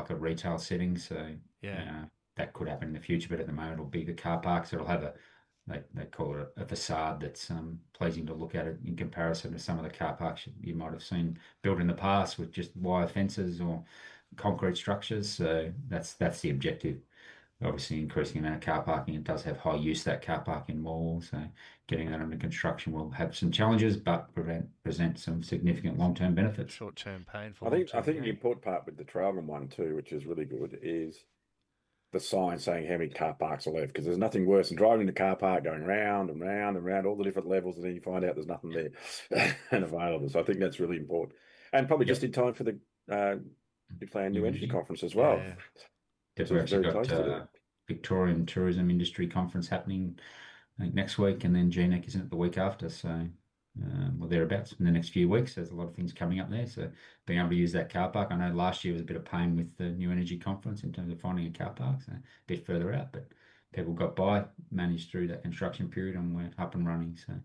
like a retail setting. So Yeah. that could happen in the future, but at the moment it'll be the car parks. It'll have they call it a facade that's pleasing to look at it in comparison to some of the car parks you might have seen built in the past with just wire fences or concrete structures. So that's the objective. Obviously, increasing the amount of car parking. It does have high use, that car park in malls. So getting that under construction will have some challenges, but present some significant long-term benefits. Short-term pain for I long-term think the gain. important part with the Traralgon one too, which is really good, is the sign saying how many car parks are left. Because there's nothing worse than driving the car park, going round and round and round all the different levels, and then you find out there's nothing there and available. So I think that's really important, and probably just Yep. in time for the Gippsland New New Energy energy. Conference as well, Yeah. We've which is actually very got close to there. Victorian Tourism Industry Conference happening, I think, next week, and then GNEC isn't it the week after. So, well, thereabouts in the next few weeks. There's a lot of things coming up there. So, being able to use that car park. I know last year was a bit of pain with the New Energy Conference in terms of finding a car park, so a bit further out, but people got by, managed through that construction period, and we're up and running. So,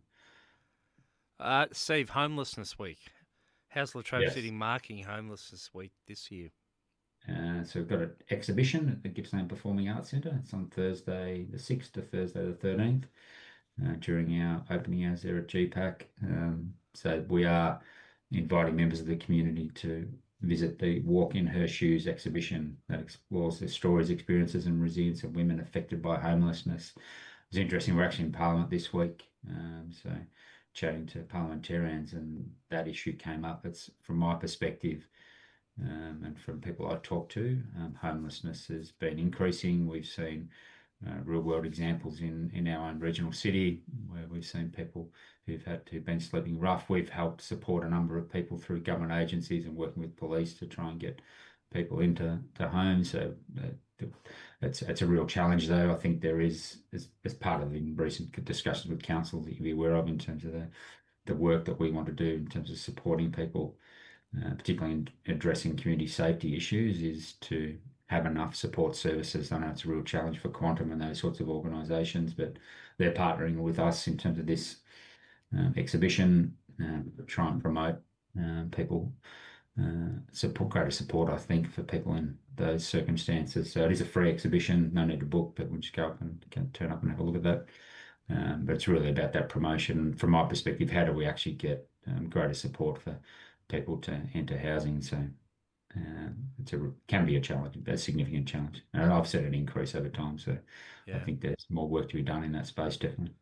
Steve, Homelessness Week. How's Latrobe City yes. marking Homelessness Week this year? So we've got an exhibition at the Gippsland Performing Arts Centre. It's on Thursday the 6th to Thursday the 13th. During our opening hours there at GPAC. So we are inviting members of the community to visit the Walk in Her Shoes exhibition that explores the stories, experiences, and resilience of women affected by homelessness. It's interesting. We're actually in Parliament this week, so chatting to parliamentarians, and that issue came up. It's from my perspective. And from people I talk to, homelessness has been increasing. We've seen real world examples in our own regional city where we've seen people who've been sleeping rough. We've helped support a number of people through government agencies and working with police to try and get people into homes. So it's a real challenge, though. I think there is, as part of the recent discussions with council that you'll be aware of in terms of the work that we want to do in terms of supporting people, particularly in addressing community safety issues, is to have enough support services. I know it's a real challenge for Quantum and those sorts of organisations, but they're partnering with us in terms of this exhibition, try and promote people, support, greater support, I think, for people in those circumstances. So it is a free exhibition, no need to book, but we'll just go up and can turn up and have a look at that. But it's really about that promotion. From my perspective, how do we actually get greater support for people to enter housing? So can be a challenge, a significant challenge. And I've seen an increase over time. So I Yeah. think there's more work to be done in that space, definitely.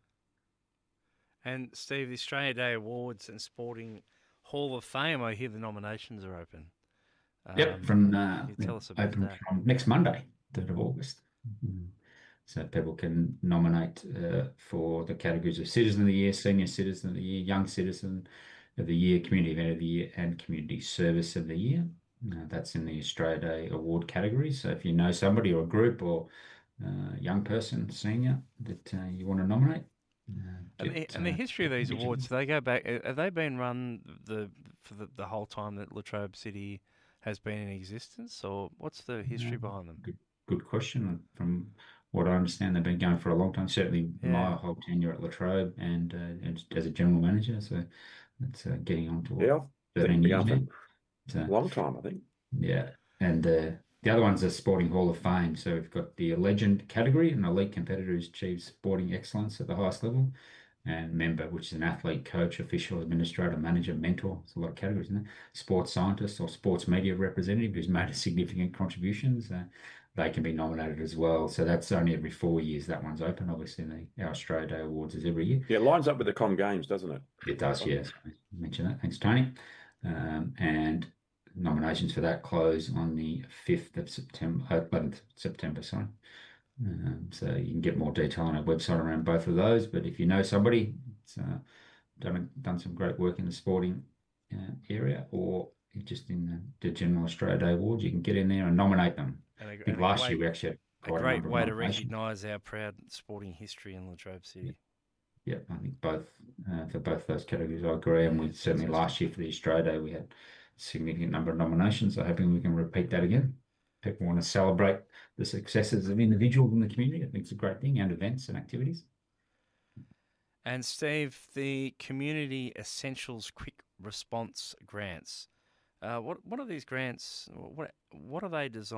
And Steve, the Australia Day Awards and Sporting Hall of Fame, I hear the nominations are open. Yep, Can you tell us about open that? from next Monday, 3rd of August. Mhm. So people can nominate for the categories of Citizen of the Year, Senior Citizen of the Year, Young Citizen of the Year, Community Event of the Year, and Community Service of the Year. That's in the Australia Day Award category. So if you know somebody or a group or young person, senior, that you want to nominate, And the history of get these awards, mentioned. do they go back? Have they been run for the whole time that Latrobe City has been in existence, or what's the history behind them? Good question. From what I understand, they've been going for a long time. Certainly, my Yeah. whole tenure at Latrobe and as a general manager. So it's getting on to what, Yeah, I think 13 we've been years going for now. a So long time, I think. yeah, and the other one's a Sporting Hall of Fame. So we've got the legend category, an elite competitor who's achieved sporting excellence at the highest level, and member, which is an athlete, coach, official, administrator, manager, mentor. There's a lot of categories in there. Sports scientist or sports media representative who's made a significant contributions. They can be nominated as well. So that's only every 4 years. That one's open. Obviously, our Australia Day Awards is every year. Yeah, it lines up with the Com Games, doesn't it? It does, Right? yes. I mentioned that. Thanks, Tony. And nominations for that close on the 5th of September, 11th September, sorry. So you can get more detail on our website around both of those. But if you know somebody that's done some great work in the sporting area or just in the General Australia Day Awards, you can get in there and nominate them. I think And last year we actually had a quite a great number of way to nominations. recognise our proud sporting history in Latrobe Yeah, City. yeah, I think both for both those categories, I agree. And Yeah, we certainly fantastic. last year for the Australia Day, we had a significant number of nominations. So hoping we can repeat that again. People want to celebrate the successes of individuals in the community. I think it's a great thing, and events and activities. And Steve, the Community Essentials Quick Response Grants. What are these grants? What are they designed?